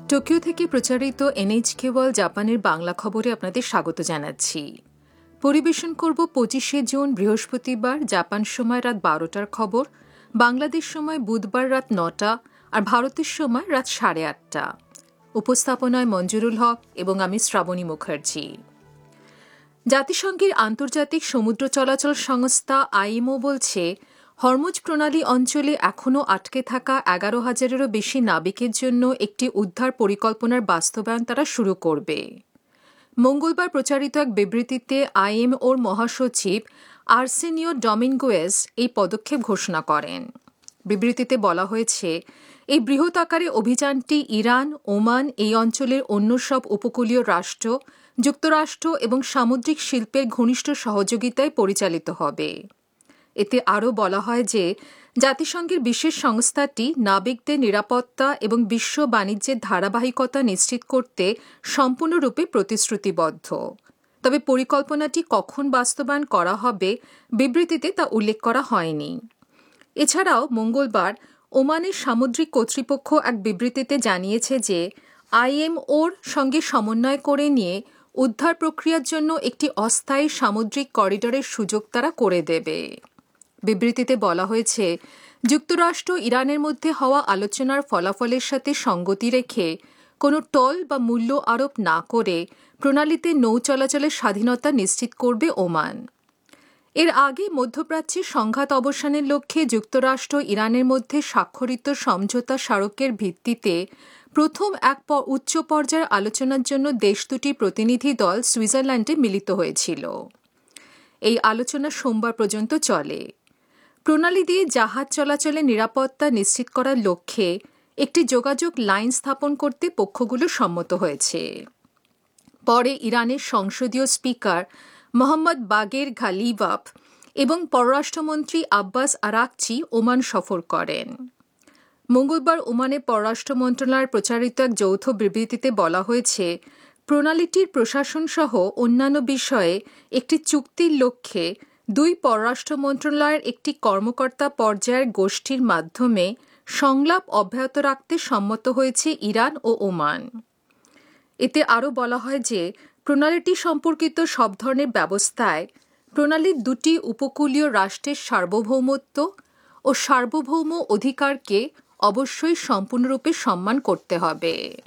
Tokyo থেকে প্রচারিত NHK world জাপানের বাংলা খবরে আপনাদের স্বাগত জানাচ্ছি। পরিবেশন করব 25শে জুন বৃহস্পতিবার জাপান সময় রাত 12টার খবর, বাংলাদেশ সময় বুধবার রাত 9টা আর ভারতের সময় রাত 8:30। উপস্থাপনায় মঞ্জুরুল হক এবং আমি শ্রাবণী মুখার্জি। জাতিসংঘের আন্তর্জাতিক সমুদ্র চলাচল সংস্থা আইএমও বলছে, হরমুজ প্রণালী অঞ্চলে এখনও আটকে থাকা 11,000-এরও বেশি নাবিকের জন্য একটি উদ্ধার পরিকল্পনার বাস্তবায়ন তারা শুরু করবে। মঙ্গলবার প্রচারিত এক বিবৃতিতে আইএমওর মহাসচিব আর্সেনিও ডমিঙ্গুয়েজ এই পদক্ষেপ ঘোষণা করেন। বিবৃতিতে বলা হয়েছে, এই বৃহৎ আকারে অভিযানটি ইরান, ওমান, এই অঞ্চলের অন্য সব উপকূলীয় রাষ্ট্র, যুক্তরাষ্ট্র এবং সামুদ্রিক শিল্পের ঘনিষ্ঠ সহযোগিতায় পরিচালিত হবে। এতে আরও বলা হয় যে, জাতিসংঘের বিশেষ সংস্থাটি নাবিকদের নিরাপত্তা এবং বিশ্ব বাণিজ্যের ধারাবাহিকতা নিশ্চিত করতে সম্পূর্ণরূপে প্রতিশ্রুতিবদ্ধ। তবে পরিকল্পনাটি কখন বাস্তবায়ন করা হবে বিবৃতিতে তা উল্লেখ করা হয়নি। এছাড়াও মঙ্গলবার ওমানের সামুদ্রিক কর্তৃপক্ষ এক বিবৃতিতে জানিয়েছে যে, আইএমওর সঙ্গে সমন্বয় করে নিয়ে উদ্ধার প্রক্রিয়ার জন্য একটি অস্থায়ী সামুদ্রিক করিডরের সুযোগ তারা করে দেবে। বিবৃতিতে বলা হয়েছে, যুক্তরাষ্ট্র ইরানের মধ্যে হওয়া আলোচনার ফলাফলের সাথে সঙ্গতি রেখে কোনো টল বা মূল্য আরোপ না করে প্রণালীতে নৌ চলাচলের স্বাধীনতা নিশ্চিত করবে ওমান। এর আগে মধ্যপ্রাচ্যে সংঘাত অবসানের লক্ষ্যে যুক্তরাষ্ট্র ইরানের মধ্যে স্বাক্ষরিত সমঝোতা স্মারকের ভিত্তিতে প্রথম এক উচ্চ পর্যায়ের আলোচনার জন্য দেশ দুটির প্রতিনিধি দল সুইজারল্যান্ডে মিলিত হয়েছিল। এই আলোচনা সোমবার পর্যন্ত চলে। প্রণালী দিয়ে জাহাজ চলাচলের নিরাপত্তা নিশ্চিত করার লক্ষ্যে একটি যোগাযোগ লাইন স্থাপন করতে পক্ষগুলো সম্মত হয়েছে। পরে ইরানের সংসদীয় স্পিকার মোহাম্মদ বাগের ঘালিবাফ এবং পররাষ্ট্রমন্ত্রী আব্বাস আরাকচি ওমান সফর করেন। মঙ্গলবার ওমানের পররাষ্ট্র মন্ত্রণালয়ের প্রচারিত এক যৌথ বিবৃতিতে বলা হয়েছে, প্রণালীটির প্রশাসন সহ অন্যান্য বিষয়ে একটি চুক্তির লক্ষ্যে দুই পররাষ্ট্র মন্ত্রণালয়ের একটি কর্মকর্তা পর্যায়ের গোষ্ঠীর মাধ্যমে সংলাপ অব্যাহত রাখতে সম্মত হয়েছে ইরান ও ওমান। এতে আরও বলা হয় যে, প্রণালীটি সম্পর্কিত সব ধরনের ব্যবস্থায় প্রণালীর দুটি উপকূলীয় রাষ্ট্রের সার্বভৌমত্ব ও সার্বভৌম অধিকারকে অবশ্যই সম্পূর্ণরূপে সম্মান করতে হবে।